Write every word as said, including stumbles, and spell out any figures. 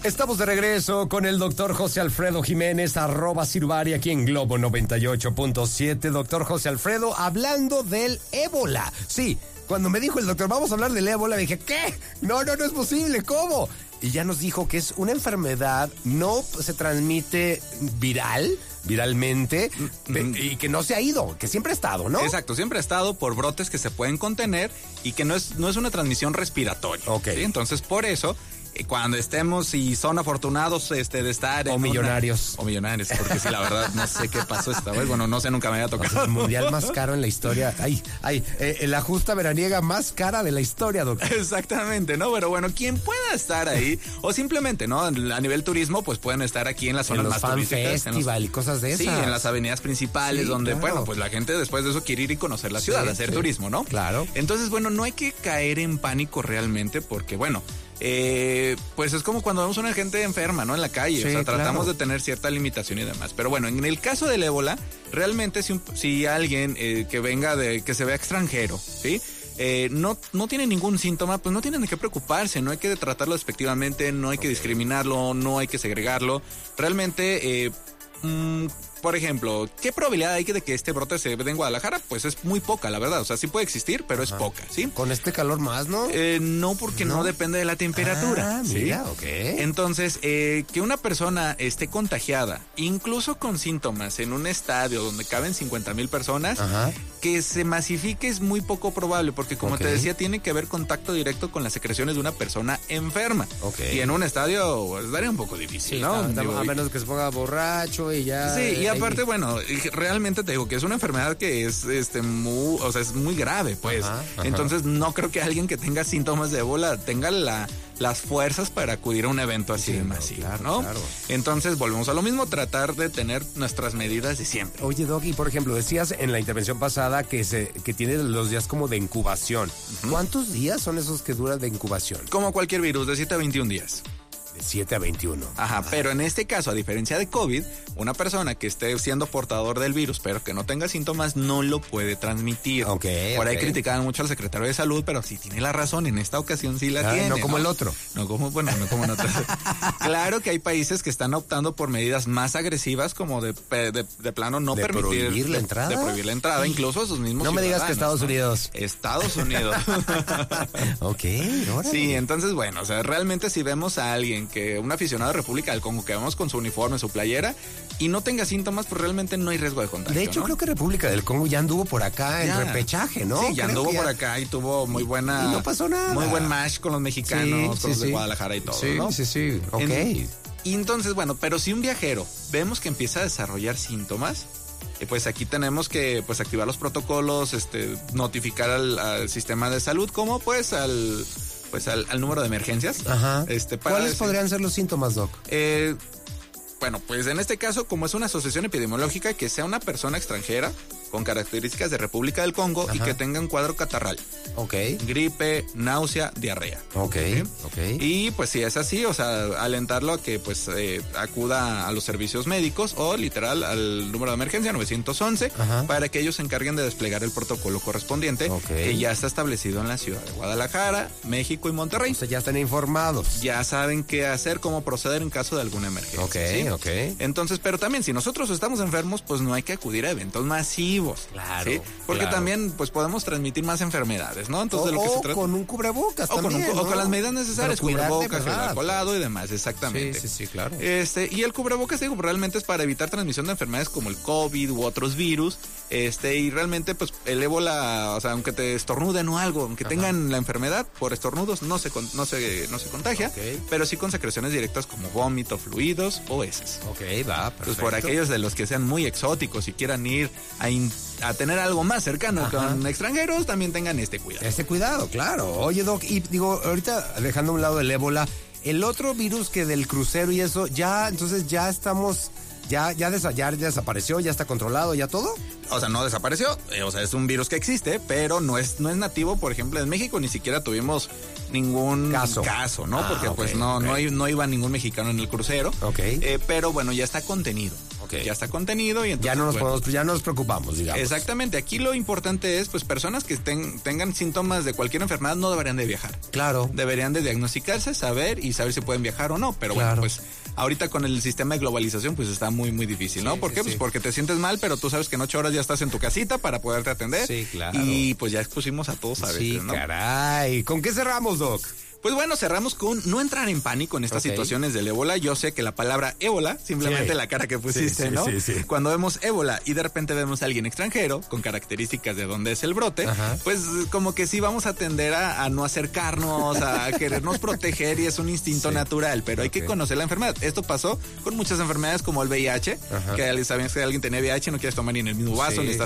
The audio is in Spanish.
Estamos de regreso con el doctor José Alfredo Jiménez, arroba Sirvari, aquí en Globo noventa y ocho punto siete. Doctor José Alfredo, hablando del ébola. Sí, cuando me dijo el doctor, vamos a hablar del ébola, dije, ¿qué? No, no, no es posible, ¿cómo? Y ya nos dijo que es una enfermedad, no se transmite viral, viralmente, mm-hmm. y que no se ha ido, que siempre ha estado, ¿no? Exacto, siempre ha estado por brotes que se pueden contener y que no es, no es una transmisión respiratoria. Ok. ¿Sí? Entonces, por eso... Cuando estemos y son afortunados este, de estar... O en millonarios. Una, o millonarios, porque sí, la verdad, no sé qué pasó esta vez. Bueno, no sé, nunca me había tocado. O sea, el mundial más caro en la historia. Ay, ay, eh, la justa veraniega más cara de la historia, doctor. Exactamente, ¿no? Pero bueno, quien pueda estar ahí, o simplemente, ¿no? A nivel turismo, pues pueden estar aquí en las zonas en los más fan turísticas. Festival los, y cosas de esas. Sí, en las avenidas principales, sí, donde, claro. bueno, pues la gente después de eso quiere ir y conocer la ciudad, sí, hacer sí. turismo, ¿no? Claro. Entonces, bueno, no hay que caer en pánico realmente, porque, bueno... Eh, pues es como cuando vemos a una gente enferma, ¿no? En la calle, sí, o sea, tratamos claro. de tener cierta limitación y demás. Pero bueno, en el caso del ébola, realmente si, un, si alguien eh, que venga de, que se vea extranjero, ¿sí? Eh, no, no tiene ningún síntoma, pues no tienen de qué preocuparse, no hay que tratarlo despectivamente, no hay que discriminarlo, no hay que segregarlo. Realmente, eh, mmm, por ejemplo, ¿qué probabilidad hay de que este brote se dé en Guadalajara? Pues es muy poca, la verdad. O sea, sí puede existir, pero Ajá. es poca, ¿sí? Con este calor más, ¿no? Eh, no, porque no. no depende de la temperatura. Ah, ¿sí? mira, ok. Entonces, eh, que una persona esté contagiada, incluso con síntomas, en un estadio donde caben cincuenta mil personas, Ajá. que se masifique es muy poco probable, porque como okay. te decía, tiene que haber contacto directo con las secreciones de una persona enferma. Okay. Y en un estadio pues, daría un poco difícil, sí, ¿no? Está, está, a menos que se ponga borracho y ya... Sí, y aparte, bueno, realmente te digo que es una enfermedad que es este muy, o sea, es muy grave, pues. Ajá, ajá. Entonces no creo que alguien que tenga síntomas de ébola tenga la, las fuerzas para acudir a un evento así sí, de masivo, claro, ¿no? Claro. Entonces volvemos a lo mismo, tratar de tener nuestras medidas de siempre. Oye, Doc, y por ejemplo, decías en la intervención pasada que se que tiene los días como de incubación. Uh-huh. ¿Cuántos días son esos que duran de incubación? Como cualquier virus, de siete a veintiún días. De siete a veintiuno. Ajá, ah. pero en este caso, a diferencia de COVID, una persona que esté siendo portador del virus, pero que no tenga síntomas, no lo puede transmitir. Ok, Por okay. ahí criticaban mucho al secretario de Salud, pero sí tiene la razón, en esta ocasión sí la ah, tiene. No como ¿no? el otro. No como, bueno, no como en otro. Claro que hay países que están optando por medidas más agresivas, como de, de, de plano no ¿De permitir... prohibir la entrada? De, de prohibir la entrada, incluso a sus mismos No me digas que Estados ¿no? Unidos. Estados Unidos. Ok, órale. Sí, entonces, bueno, o sea, realmente si vemos a alguien que, un aficionado de República del Congo, que vamos con su uniforme, su playera, y no tenga síntomas, pues realmente no hay riesgo de contagio. De hecho, ¿no? creo que República del Congo ya anduvo por acá ya. en repechaje, ¿no? Sí, ya creo anduvo ya... por acá y tuvo muy buena... Y no pasó nada. Muy buen match con los mexicanos, sí, con los sí, de sí. Guadalajara y todo, sí, ¿no? Sí, sí, sí, ok. En, y entonces, bueno, pero si un viajero vemos que empieza a desarrollar síntomas, eh, pues aquí tenemos que pues activar los protocolos, este, notificar al, al sistema de salud, como pues al... pues al, al número de emergencias. Ajá. Este, para ¿Cuáles decir, podrían ser los síntomas, Doc? Eh, bueno, pues en este caso, como es una asociación epidemiológica, que sea una persona extranjera con características de República del Congo Ajá. y que tenga un cuadro catarral. Ok. Gripe, náusea, diarrea. Ok, ¿sí? ok. Y pues si es así, o sea, alentarlo a que pues eh, acuda a los servicios médicos o literal al número de emergencia nueve once Ajá. para que ellos se encarguen de desplegar el protocolo correspondiente okay. que ya está establecido en la ciudad de Guadalajara, México y Monterrey. O sea, ya están informados. Ya saben qué hacer, cómo proceder en caso de alguna emergencia. Ok, ¿sí? ok. Entonces, pero también si nosotros estamos enfermos, pues no hay que acudir a eventos masivos. Claro. ¿sí? Porque claro. también pues podemos transmitir más enfermedades, ¿no? Entonces, o, de lo que o se trata. con un cubrebocas o también, con un, ¿no? O con las medidas necesarias, cubrebocas, el alcoholado y demás, Sí, exactamente. sí, sí, claro. Este, y el cubrebocas, digo, realmente es para evitar transmisión de enfermedades como el COVID u otros virus. Este, y realmente, pues, el ébola, o sea, aunque te estornuden o algo, aunque Ajá. tengan la enfermedad por estornudos, no se, no se, no se contagia, okay. pero sí con secreciones directas como vómito, fluidos o heces. Ok, va, perfecto. Pues por aquellos de los que sean muy exóticos y quieran ir a, in, a tener algo más cercano Ajá. con extranjeros, también tengan este cuidado. Este cuidado, claro. Oye, Doc, y digo, ahorita dejando a un lado el ébola, el otro virus que del crucero y eso, ya, entonces ya estamos... ¿Ya, ya, desa- ya, ya desapareció? ¿Ya está controlado? ¿Ya todo? O sea, no desapareció. Eh, o sea, es un virus que existe, pero no es, no es nativo, por ejemplo, en México. Ni siquiera tuvimos ningún caso, caso ¿no? Ah, Porque okay, pues no, okay. no, no iba ningún mexicano en el crucero. Ok. Eh, pero bueno, ya está contenido. Okay. Ya está contenido y entonces, ya no nos bueno, podemos, ya no nos preocupamos, digamos. Exactamente. Aquí lo importante es, pues, personas que ten, tengan síntomas de cualquier enfermedad no deberían de viajar. Claro. Deberían de diagnosticarse, saber y saber si pueden viajar o no. Pero claro. bueno, pues, ahorita con el sistema de globalización, pues está muy, muy difícil, ¿no? Sí, ¿Por qué? Sí, pues sí. porque te sientes mal, pero tú sabes que en ocho horas ya estás en tu casita para poderte atender. Sí, claro. Y pues ya expusimos a todos a veces, sí, ¿no? Caray. ¿Con qué cerramos, Doc? Pues bueno, cerramos con no entrar en pánico en estas okay. situaciones del ébola. Yo sé que la palabra ébola, simplemente sí. la cara que pusiste, sí, sí, ¿no? Sí, sí. Cuando vemos ébola y de repente vemos a alguien extranjero con características de dónde es el brote, Ajá. pues como que sí vamos a tender a, a no acercarnos, a querernos proteger y es un instinto sí. natural, pero okay. hay que conocer la enfermedad. Esto pasó con muchas enfermedades como el V I H, Ajá. que sabías que alguien tenía V I H, no quieres tomar ni en el mismo vaso, sí. ni estás